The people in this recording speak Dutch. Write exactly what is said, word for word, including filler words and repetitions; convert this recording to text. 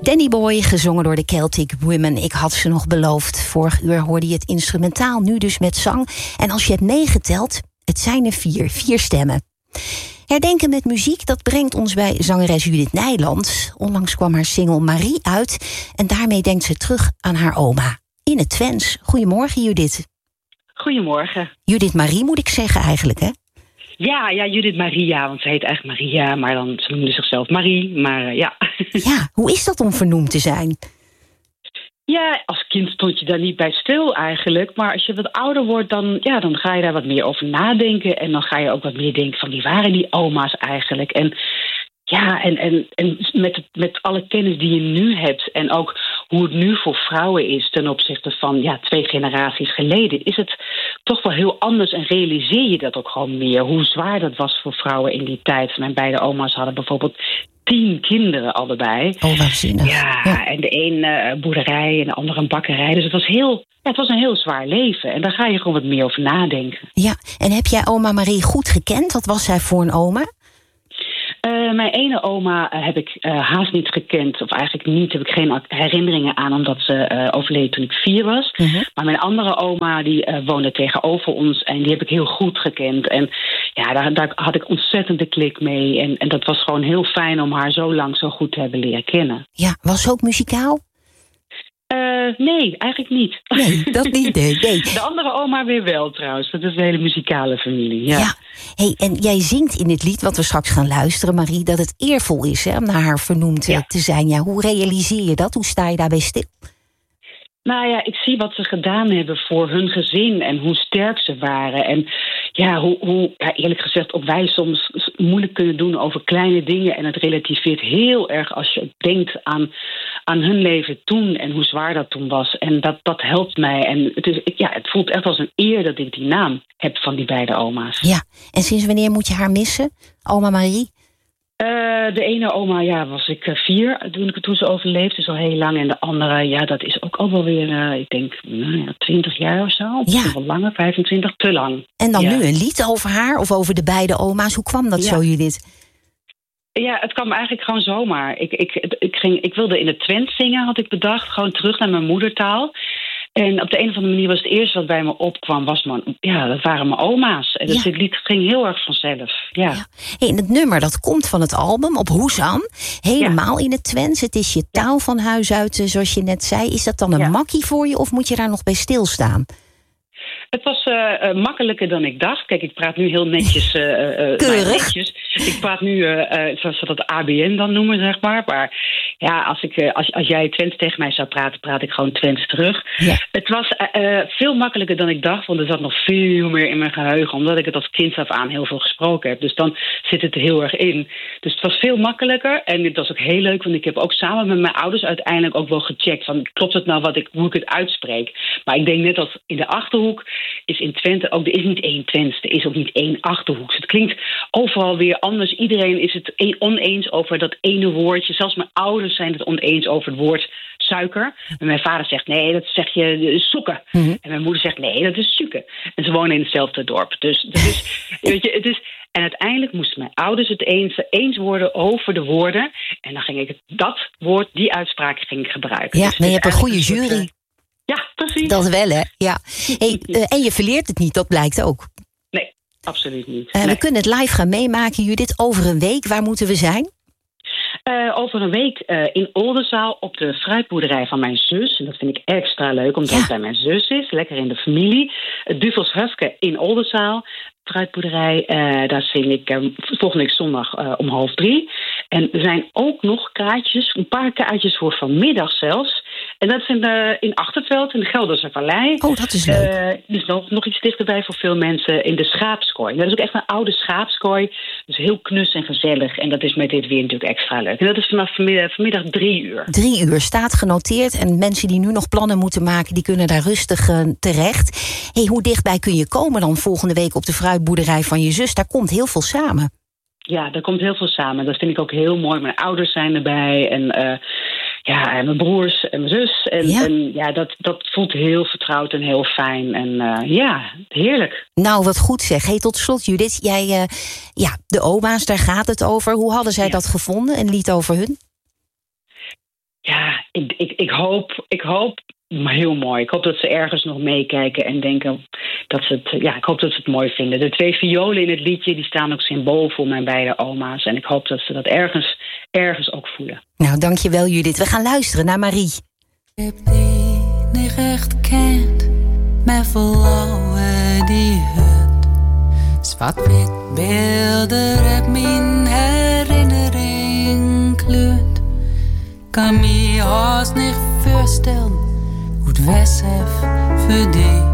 Danny Boy, gezongen door de Celtic Women. Ik had ze nog beloofd. Vorig uur hoorde je het instrumentaal, nu dus met zang. En als je hebt meegeteld, het zijn er vier. Vier stemmen. Herdenken met muziek, dat brengt ons bij zangeres Judith Nijland. Onlangs kwam haar single Marie uit. En daarmee denkt ze terug aan haar oma. In het Twents. Goedemorgen, Judith. Goedemorgen. Judith Marie moet ik zeggen eigenlijk, hè? Ja, ja, Judith Maria, want ze heet eigenlijk Maria, maar dan, ze noemde zichzelf Marie, maar uh, ja. Ja, hoe is dat om vernoemd te zijn? Ja, als kind stond je daar niet bij stil eigenlijk, maar als je wat ouder wordt, dan, ja, dan ga je daar wat meer over nadenken en dan ga je ook wat meer denken van wie waren die oma's eigenlijk. En ja, en, en, en met, met alle kennis die je nu hebt en ook hoe het nu voor vrouwen is ten opzichte van ja, twee generaties geleden, is het toch wel heel anders en realiseer je dat ook gewoon meer. Hoe zwaar dat was voor vrouwen in die tijd. Mijn beide oma's hadden bijvoorbeeld tien kinderen allebei. Oh, waanzinnig. Ja, ja, en de een uh, boerderij en de andere een bakkerij. Dus het was, heel, ja, het was een heel zwaar leven. En daar ga je gewoon wat meer over nadenken. Ja, en heb jij oma Marie goed gekend? Wat was zij voor een oma? Uh, mijn ene oma uh, heb ik uh, haast niet gekend. Of eigenlijk niet, heb ik geen herinneringen aan, omdat ze uh, overleed toen ik vier was. Uh-huh. Maar mijn andere oma, die uh, woonde tegenover ons. En die heb ik heel goed gekend. En ja, daar, daar had ik ontzettend de klik mee. En, en dat was gewoon heel fijn om haar zo lang zo goed te hebben leren kennen. Ja, was ze ook muzikaal? Uh, nee, eigenlijk niet. Nee, dat niet. Nee, nee. De andere oma weer wel trouwens. Dat is een hele muzikale familie. Ja. ja. Hey, en jij zingt in dit lied wat we straks gaan luisteren, Marie, dat het eervol is hè, om naar haar vernoemd ja. te zijn. Ja, hoe realiseer je dat? Hoe sta je daarbij stil? Nou ja, ik zie wat ze gedaan hebben voor hun gezin en hoe sterk ze waren. En ja, hoe, hoe ja, eerlijk gezegd ook wij soms moeilijk kunnen doen over kleine dingen. En het relativeert heel erg als je denkt aan, aan hun leven toen en hoe zwaar dat toen was. En dat, dat helpt mij. En het, is, ja, het voelt echt als een eer dat ik die naam heb van die beide oma's. Ja, en sinds wanneer moet je haar missen, oma Marie? Uh, de ene oma, ja, was ik uh, vier toen, ik, toen ze overleefde, dus al heel lang. En de andere, ja, dat is ook al wel weer, uh, ik denk, nou ja, twintig jaar of zo. Ja. Of wel langer, vijfentwintig, te lang. En dan ja. nu een lied over haar of over de beide oma's. Hoe kwam dat ja. zo, Judith? Ja, het kwam eigenlijk gewoon zomaar. Ik, ik, ik, ging, ik wilde in het Twents zingen, had ik bedacht. Gewoon terug naar mijn moedertaal. En op de een of andere manier was het eerste wat bij me opkwam, was mijn, ja, dat waren mijn oma's. En dus ja. het lied ging heel erg vanzelf. Ja. Ja. Hey, en het nummer, dat komt van het album op Hoesam. Helemaal ja. in het Twents. Het is je taal ja. van huis uit, zoals je net zei. Is dat dan een ja. makkie voor je of moet je daar nog bij stilstaan? Het was uh, uh, makkelijker dan ik dacht. Kijk, ik praat nu heel netjes. Uh, uh, Keurig. Netjes. Ik praat nu, uh, uh, zoals ze dat A B N dan noemen, zeg maar. Maar ja, als, ik, uh, als, als jij Twents tegen mij zou praten, praat ik gewoon Twents terug. Ja. Het was uh, veel makkelijker dan ik dacht, want er zat nog veel meer in mijn geheugen, omdat ik het als kind af aan heel veel gesproken heb. Dus dan zit het er heel erg in. Dus het was veel makkelijker en het was ook heel leuk, want ik heb ook samen met mijn ouders uiteindelijk ook wel gecheckt van klopt het nou wat ik, hoe ik het uitspreek. Maar ik denk net als in de Achterhoek is in Twente ook, er is niet één Twents, er is ook niet één Achterhoeks. Het klinkt overal weer anders. Iedereen is het oneens over dat ene woordje. Zelfs mijn ouders zijn het oneens over het woord suiker. En mijn vader zegt, nee, dat zeg je soeken. Mm-hmm. En mijn moeder zegt, nee, dat is suiker. En ze wonen in hetzelfde dorp. Dus, dus weet je, het is... En uiteindelijk moesten mijn ouders het eens, eens worden over de woorden. En dan ging ik het, dat woord, die uitspraak ging ik gebruiken. Ja, dus maar je hebt een goede jury. Soort, ja, precies. Dat wel, hè? Ja. Hey, uh, en je verleert het niet, dat blijkt ook. Nee, absoluut niet. Uh, nee. We kunnen het live gaan meemaken, Judith, over een week. Waar moeten we zijn? Uh, over een week uh, in Oldenzaal op de fruitboerderij van mijn zus. En dat vind ik extra leuk, omdat ja. het bij mijn zus is. Lekker in de familie. Uh, Duvels Hufke in Oldenzaal. Fruitboerderij, uh, daar zing ik uh, volgende week zondag uh, om half drie. En er zijn ook nog kaartjes, een paar kaartjes voor vanmiddag zelfs. En dat is in, uh, in Achterveld, in de Gelderse Vallei. Oh, dat is leuk. Uh, dus nog, nog iets dichterbij voor veel mensen in de schaapskooi. Dat is ook echt een oude schaapskooi. Dus heel knus en gezellig. En dat is met dit weer natuurlijk extra leuk. En dat is vanaf vanmiddag, vanmiddag drie uur. Drie uur, staat genoteerd. En mensen die nu nog plannen moeten maken, die kunnen daar rustig uh, terecht. Hey, hoe dichtbij kun je komen dan volgende week op de fruitboerderij van je zus? Daar komt heel veel samen. Ja, daar komt heel veel samen. Dat vind ik ook heel mooi. Mijn ouders zijn erbij en uh, ja, en mijn broers en mijn zus. En ja, en, ja dat, dat voelt heel vertrouwd en heel fijn. En uh, ja, heerlijk. Nou, wat goed zeg. Hey, tot slot, Judith. Jij, uh, ja, de oma's, daar gaat het over. Hoe hadden zij ja. dat gevonden? Een lied over hun? ja, ik, ik, ik hoop, ik hoop, maar heel mooi. Ik hoop dat ze ergens nog meekijken en denken dat ze het, ja, ik hoop dat ze het mooi vinden. De twee violen in het liedje, die staan ook symbool voor mijn beide oma's. En ik hoop dat ze dat ergens, ergens ook voelen. Nou, dankjewel Judith. We gaan luisteren naar Marie. Ik heb die niet echt kent, maar verloren die hut. Zwart-wit beelden heb mijn herinnering kleurt. Kan me haast niet voorstellen hoe het was voor die.